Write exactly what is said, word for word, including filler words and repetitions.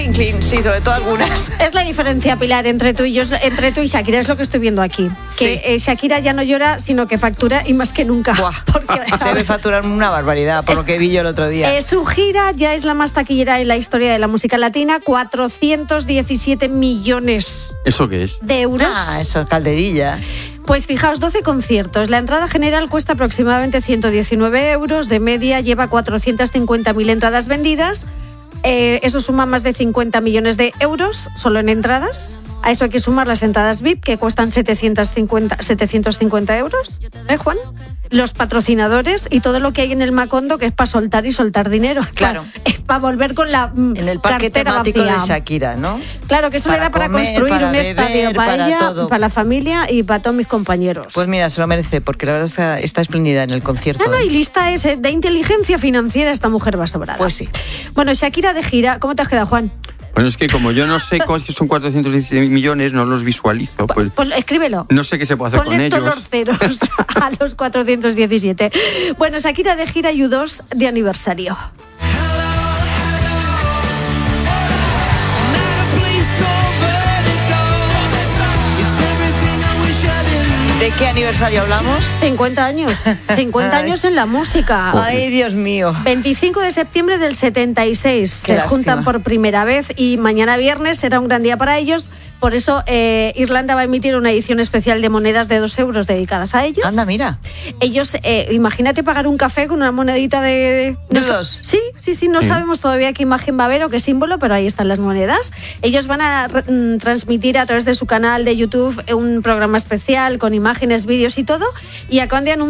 clink, clink, sí, sobre todo algunas. Es la diferencia, Pilar, entre tú y yo, entre tú y Shakira, es lo que estoy viendo aquí. Que Sí. eh, Shakira ya no llora, sino que factura y más que nunca. Buah, Porque, debe facturar una barbaridad, por Es- lo que vi yo el otro día. Eh, su gira ya es la más taquillera en la historia de la música latina, cuatrocientos diecisiete millones ¿Eso qué es? de euros. Ah, eso es calderilla. Pues fijaos, doce conciertos. La entrada general cuesta aproximadamente ciento diecinueve euros. De media lleva cuatrocientas cincuenta mil entradas vendidas. Eh, eso suma más de cincuenta millones de euros solo en entradas. A eso hay que sumar las entradas V I P, que cuestan setecientos cincuenta, setecientos cincuenta euros. ¿Eh, Juan? Los patrocinadores y todo lo que hay en el Macondo, que es para soltar y soltar dinero. Claro. Es para volver con la mm, En el parque cartera temático vacía. de Shakira, ¿no? Claro, que eso Para le da para comer, construir para un beber, estadio para, para ella, todo. para la familia y para todos mis compañeros. Pues mira, se lo merece, porque la verdad está, está espléndida en el concierto. No, no, y lista es eh, de inteligencia financiera, esta mujer va sobrada. Pues sí. Bueno, Shakira de gira, ¿cómo te has quedado, Juan? Bueno, es que como yo no sé cómo es que son cuatrocientos dieciséis millones, no los visualizo. Pues Pon- escríbelo. no sé qué se puede hacer con Ponle todos ellos. los ceros a los cuatrocientos diecisiete. Bueno, Shakira de gira y U dos de aniversario. ¿De qué aniversario hablamos? cincuenta años. cincuenta años en la música. Ay, Dios mío. veinticinco de septiembre del setenta y seis. Qué Se lástima. juntan por primera vez y mañana viernes será un gran día para ellos. Por eso eh, Irlanda va a emitir una edición especial de monedas de dos euros dedicadas a ellos. Anda, mira. Ellos, eh, imagínate pagar un café con una monedita de... ¿De dos? Sí, sí, sí, no Sí. sabemos todavía qué imagen va a haber o qué símbolo, pero ahí están las monedas. Ellos van a re- mm, transmitir a través de su canal de YouTube un programa especial con imágenes, vídeos y todo, y acaban de anunciar